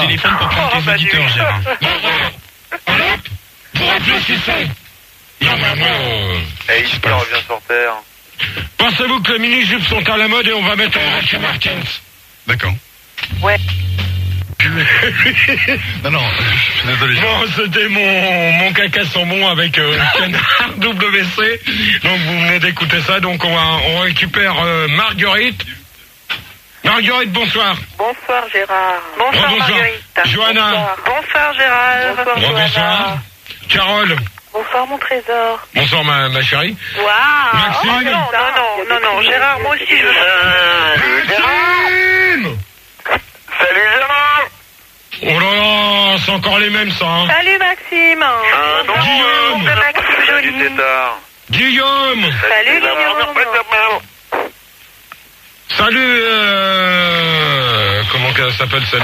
téléphone pour prendre tes auditeurs, Gérard. Vous réfléchissez. Normalement... Et il revient sur Terre. Pensez-vous que les mini-jupes sont à la mode et on va mettre un Rachel Martins? D'accord. Ouais. Non, je suis désolé. Non, c'était mon caca sans bon avec Canard WC. Donc vous venez d'écouter ça, donc on récupère Marguerite. Marguerite, bonsoir. Bonsoir Gérard. Bonsoir Marguerite. Johanna. Bonsoir Gérard. Bonsoir. Carole. Bonsoir mon trésor. Bonsoir ma chérie. Waouh. Maxime. Oh, non, Gérard, moi aussi je veux. Maxime. Salut Gérard. Oh là là, c'est encore les mêmes ça. Hein. Salut Maxime. Guillaume. Maxime Salut Joly. Tétard. Guillaume. Salut Guillaume. Salut comment qu'elle s'appelle celle